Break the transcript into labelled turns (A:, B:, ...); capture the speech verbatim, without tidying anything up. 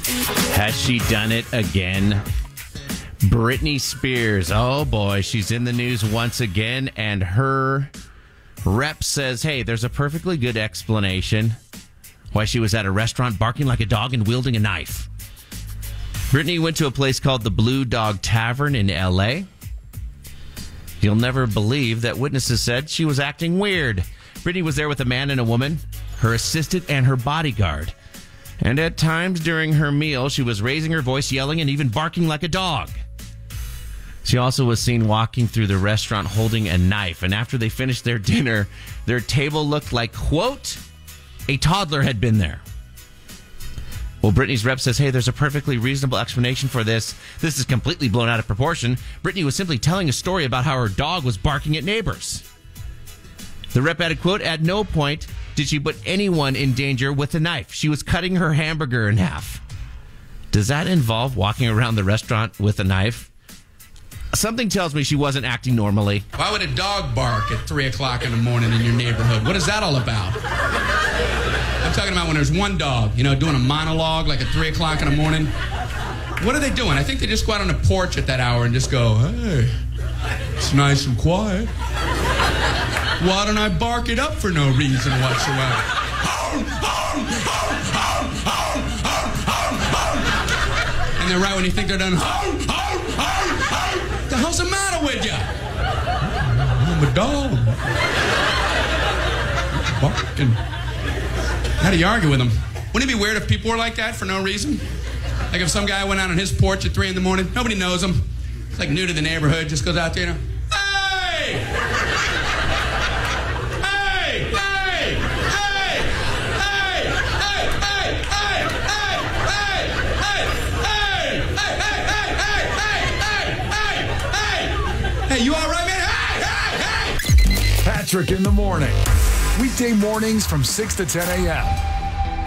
A: Has she done it again? Britney Spears. Oh, boy. She's in the news once again, and her rep says, hey, there's a perfectly good explanation why she was at a restaurant barking like a dog and wielding a knife. Britney went to a place called the Blue Dog Tavern in L A. You'll never believe that witnesses said she was acting weird. Britney was there with a man and a woman, her assistant, and her bodyguard. And at times during her meal, she was raising her voice, yelling, and even barking like a dog. She also was seen walking through the restaurant holding a knife. And after they finished their dinner, their table looked like, quote, a toddler had been there. Well, Britney's rep says, hey, there's a perfectly reasonable explanation for this. This is completely blown out of proportion. Britney was simply telling a story about how her dog was barking at neighbors. The rep added, quote, at no point did she put anyone in danger with a knife. She was cutting her hamburger in half. Does that involve walking around the restaurant with a knife? Something tells me she wasn't acting normally.
B: Why would a dog bark at three o'clock in the morning in your neighborhood? What is that all about? I'm talking about when there's one dog, you know, doing a monologue like at three o'clock in the morning. What are they doing? I think they just go out on the porch at that hour and just go, hey, it's nice and quiet. Why don't I bark it up for no reason whatsoever? And then right when you think they're done, what the hell's the matter with you? I'm a dog. Barking. How do you argue with them? Wouldn't it be weird if people were like that for no reason? Like if some guy went out on his porch at three in the morning, nobody knows him. It's like new to the neighborhood, just goes out there, you know, hey! Hey! Hey! Hey! Hey! Hey! Hey! Hey! Hey! Hey! Hey! Hey! Hey! Hey! You all right, man? Hey! Hey! Hey!
C: Patrick in the morning. Weekday mornings from six to ten a.m.